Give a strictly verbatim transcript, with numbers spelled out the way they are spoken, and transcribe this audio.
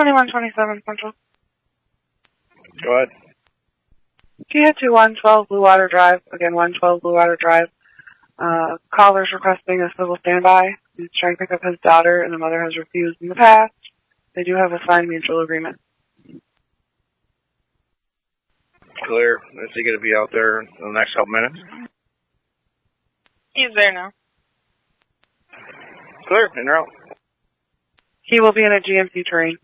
twenty-one twenty-seven Central. Go ahead. She hit to one twelve Blue Water Drive. Again, one twelve Blue Water Drive. Uh, caller's requesting a civil standby. He's trying to pick up his daughter, and the mother has refused in the past. They do have a signed mutual agreement. Clear. Is he going to be out there in the next couple minutes? He's there now. Clear. In route. He will be in a G M C terrain.